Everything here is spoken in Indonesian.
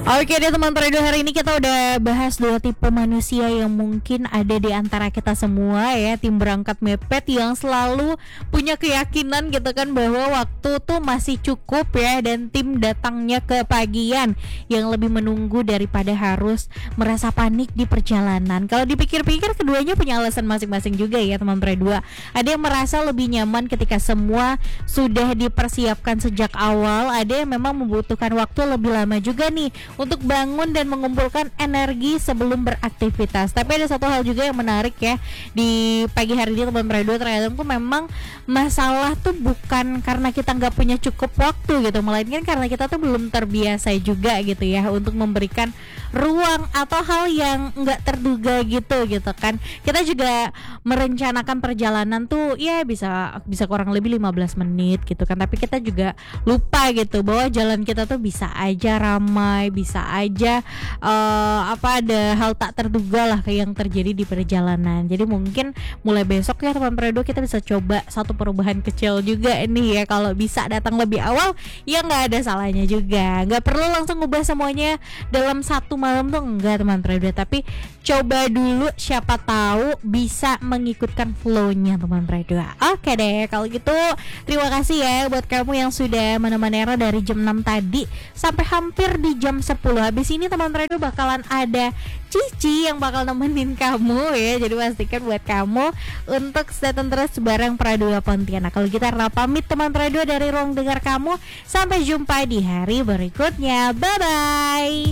Oke deh teman Trader, hari ini kita udah bahas dua tipe manusia yang mungkin ada di antara kita semua ya. Tim berangkat mepet yang selalu punya keyakinan gitu kan bahwa waktu tuh masih cukup ya. Dan tim datangnya ke pagian yang lebih menunggu daripada harus merasa panik di perjalanan. Kalau dipikir-pikir keduanya punya alasan masing-masing juga ya teman Trader. Ada yang merasa lebih nyaman ketika semua sudah dipersiapkan sejak awal. Ada yang memang membutuhkan waktu lebih lama juga nih untuk bangun dan mengumpulkan energi sebelum beraktivitas. Tapi ada satu hal juga yang menarik ya di pagi hari ini teman Predo, ternyata tuh memang masalah tuh bukan karena kita nggak punya cukup waktu gitu, melainkan karena kita tuh belum terbiasa juga gitu ya untuk memberikan ruang atau hal yang nggak terduga gitu kan. Kita juga merencanakan perjalanan tuh ya bisa kurang lebih 15 menit gitu kan, tapi kita juga lupa gitu bahwa jalan kita tuh bisa aja ramai, bisa aja ada hal tak terduga lah kayak yang terjadi di perjalanan. Jadi mungkin mulai besok ya teman Predo, kita bisa coba satu perubahan kecil juga nih ya. Kalau bisa datang lebih awal ya nggak ada salahnya juga, nggak perlu langsung ngubah semuanya dalam satu malam tuh enggak teman Predo, tapi coba dulu, siapa tahu bisa mengikutkan flow-nya teman Predo. Oke deh kalau gitu, terima kasih ya buat kamu yang sudah menemani Era dari jam 6 tadi sampai hampir di jam 10. Habis ini teman Predo bakalan ada Cici yang bakal nemenin kamu ya. Jadi pastikan buat kamu untuk stay tune terus bareng Pradua Pontianak. Kalau kita pamit teman Pradua dari ruang dengar kamu. Sampai jumpa di hari berikutnya. Bye bye.